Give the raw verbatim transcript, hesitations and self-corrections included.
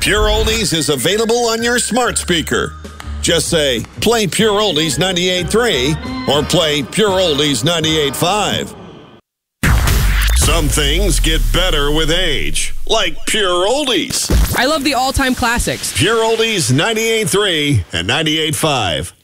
Pure Oldies is available on your smart speaker. Just say, play Pure Oldies ninety-eight point three or play Pure Oldies ninety-eight point five. Some things get better with age, like Pure Oldies. I love the all-time classics. Pure Oldies ninety-eight point three and ninety-eight point five.